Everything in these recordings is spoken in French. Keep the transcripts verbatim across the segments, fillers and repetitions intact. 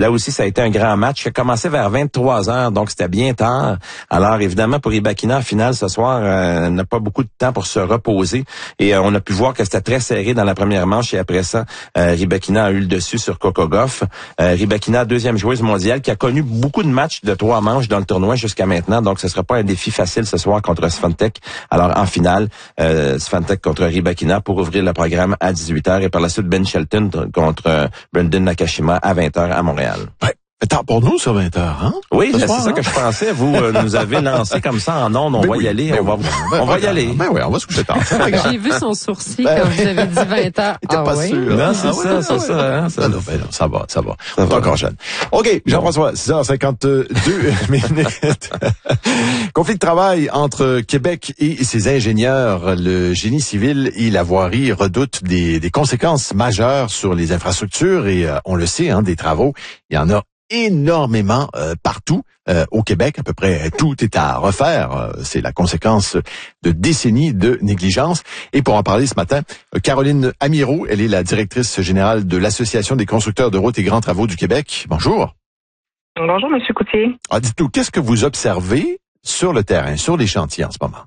Là aussi, ça a été un grand match qui a commencé vers vingt-trois heures, donc c'était bien tard. Alors, évidemment, pour Rybakina, en finale, ce soir, euh, n'a pas beaucoup de temps pour se reposer. Et euh, on a pu voir que c'était très serré dans la première manche. Et après ça, euh, Rybakina a eu le dessus sur Coco Gauff. Euh, Rybakina, deuxième joueuse mondiale, qui a connu beaucoup de matchs de trois manches dans le tournoi jusqu'à maintenant. Donc, ce sera pas un défi facile ce soir contre Swiatek. Alors, en finale, euh, Swiatek contre Rybakina pour ouvrir le programme à dix-huit heures. Et par la suite, Ben Shelton contre euh, Brendan Nakashima à vingt heures à Montréal. Ouais. Tant pour nous sur vingt heures, hein? Oui, c'est soir, ça hein? que je pensais. Vous euh, nous avez lancé comme ça en ondes. On ben va oui, y aller. ben on va, oui. on ben, va y aller. Ben oui, on va se coucher tard. J'ai vu son sourcil quand vous avez dit vingt heures. Il était ah pas oui? sûr. Non, c'est ah, ça, ouais, c'est ouais, ça. ouais. Hein, ça non, non, ben non, ça va, ça va. Ça on est va. encore jeune. OK, Jean-François, six heures cinquante-deux minutes. Conflit de travail entre Québec et ses ingénieurs. Le génie civil et la voirie redoutent des, des conséquences majeures sur les infrastructures et euh, on le sait, hein, des travaux. Il y en a énormément euh, partout euh, au Québec. À peu près tout est à refaire. Euh, c'est la conséquence de décennies de négligence. Et pour en parler ce matin, euh, Caroline Amirault, elle est la directrice générale de l'Association des constructeurs de routes et grands travaux du Québec. Bonjour. Bonjour, Monsieur Coutier. Ah, dites-nous, qu'est-ce que vous observez sur le terrain, sur les chantiers en ce moment?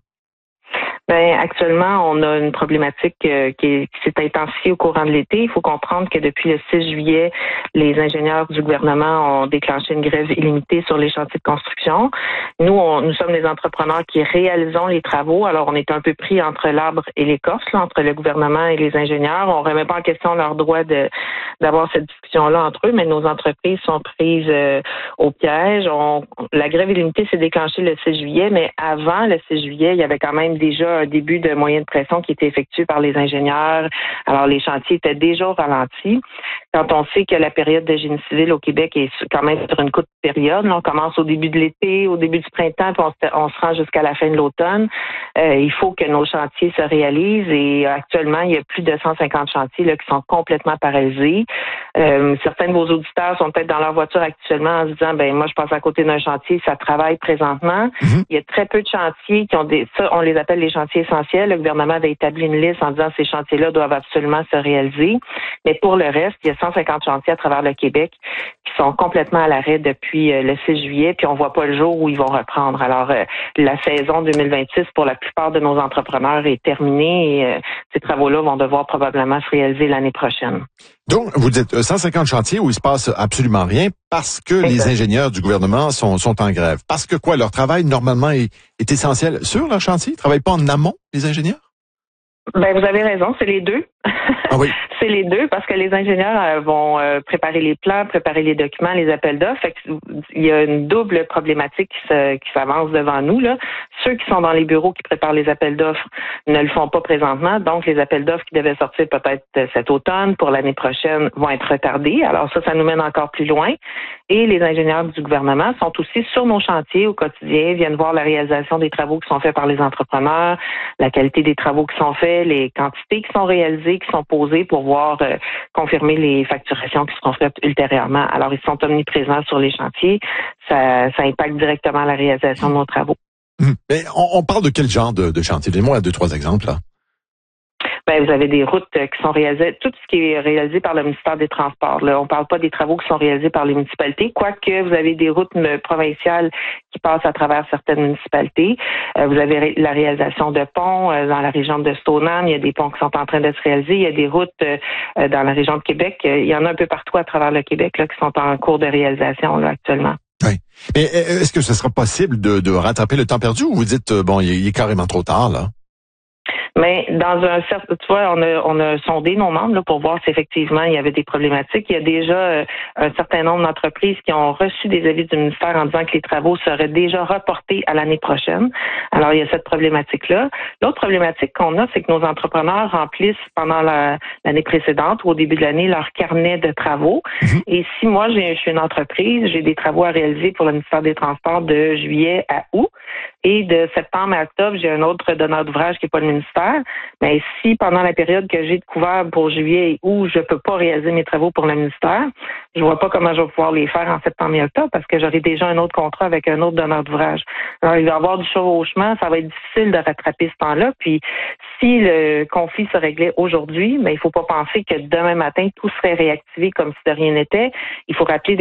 Ben, actuellement, on a une problématique euh, qui, est- qui s'est intensifiée au courant de l'été. Il faut comprendre que depuis le six juillet, les ingénieurs du gouvernement ont déclenché une grève illimitée sur les chantiers de construction. Nous, on, nous sommes des entrepreneurs qui réalisons les travaux. Alors, on est un peu pris entre l'arbre et l'écorce, là, entre le gouvernement et les ingénieurs. On remet pas en question leur droit de d'avoir cette discussion-là entre eux, mais nos entreprises sont prises euh, au piège. On, la grève illimitée s'est déclenchée le six juillet, mais avant le six juillet, il y avait quand même déjà un début de moyen de pression qui était effectué par les ingénieurs. Alors, les chantiers étaient déjà au ralenti. Quand on sait que la période de génie civil au Québec est quand même sur une courte période, là, on commence au début de l'été, au début du printemps, puis on se, on se rend jusqu'à la fin de l'automne, euh, il faut que nos chantiers se réalisent et actuellement, il y a plus de cent cinquante chantiers là, qui sont complètement paralysés. Euh, certains de vos auditeurs sont peut-être dans leur voiture actuellement en se disant, ben moi, je passe à côté d'un chantier, ça travaille présentement. Mm-hmm. Il y a très peu de chantiers qui ont des, ça, on les appelle les chantiers essentiels. Le gouvernement a établi une liste en disant ces chantiers-là doivent absolument se réaliser. Mais pour le reste, il y a cent cinquante chantiers à travers le Québec qui sont complètement à l'arrêt depuis euh, le six juillet, puis on voit pas le jour où ils vont reprendre. Alors, euh, la saison deux mille vingt-six pour la plupart de nos entrepreneurs est terminée et euh, ces travaux-là vont devoir probablement se réaliser l'année prochaine. Donc, vous dites cent cinquante chantiers où il se passe absolument rien parce que Exact. Les ingénieurs du gouvernement sont, sont en grève. Parce que quoi, leur travail, normalement, est, est essentiel sur leur chantier? Ils travaillent pas en amont, les ingénieurs? Ben, vous avez raison, c'est les deux. Ah oui. C'est les deux parce que les ingénieurs euh, vont euh, préparer les plans, préparer les documents, les appels d'offres. Fait que, il y a une double problématique qui, se, qui s'avance devant nous, là. Ceux qui sont dans les bureaux qui préparent les appels d'offres ne le font pas présentement. Donc, les appels d'offres qui devaient sortir peut-être cet automne pour l'année prochaine vont être retardés. Alors ça, ça nous mène encore plus loin. Et les ingénieurs du gouvernement sont aussi sur nos chantiers au quotidien, viennent voir la réalisation des travaux qui sont faits par les entrepreneurs, la qualité des travaux qui sont faits, les quantités qui sont réalisées, qui sont posées pour voir euh, confirmer les facturations qui seront faites ultérieurement. Alors, ils sont omniprésents sur les chantiers. Ça, ça impacte directement la réalisation de nos travaux. Hum. Mais on, on parle de quel genre de, de chantier? Donnez-moi deux, trois exemples, là. Ben, vous avez des routes qui sont réalisées, tout ce qui est réalisé par le ministère des Transports. Là. On ne parle pas des travaux qui sont réalisés par les municipalités, quoique vous avez des routes provinciales qui passent à travers certaines municipalités. Euh, vous avez la réalisation de ponts euh, dans la région de Stoneham. Il y a des ponts qui sont en train de se réaliser. Il y a des routes euh, dans la région de Québec. Il y en a un peu partout à travers le Québec là, qui sont en cours de réalisation là, actuellement. Oui. Mais est-ce que ce sera possible de, de rattraper le temps perdu ou vous dites, bon, il est, il est carrément trop tard, là? Mais dans un certain, tu vois, on a, on a sondé nos membres là, pour voir si effectivement il y avait des problématiques. Il y a déjà euh, un certain nombre d'entreprises qui ont reçu des avis du ministère en disant que les travaux seraient déjà reportés à l'année prochaine. Alors, il y a cette problématique-là. L'autre problématique qu'on a, c'est que nos entrepreneurs remplissent pendant la, l'année précédente ou au début de l'année leur carnet de travaux. Mm-hmm. Et si moi, j'ai, je suis une entreprise, j'ai des travaux à réaliser pour le ministère des Transports de juillet à août, et de septembre à octobre, j'ai un autre donneur d'ouvrage qui n'est pas le ministère. Mais si pendant la période que j'ai de couvert pour juillet et août, je peux pas réaliser mes travaux pour le ministère, je vois pas comment je vais pouvoir les faire en septembre et octobre parce que j'aurai déjà un autre contrat avec un autre donneur d'ouvrage. Alors, il va y avoir du chevauchement, ça va être difficile de rattraper ce temps-là. Puis, si le conflit se réglait aujourd'hui, mais il faut pas penser que demain matin, tout serait réactivé comme si de rien n'était. Il faut rappeler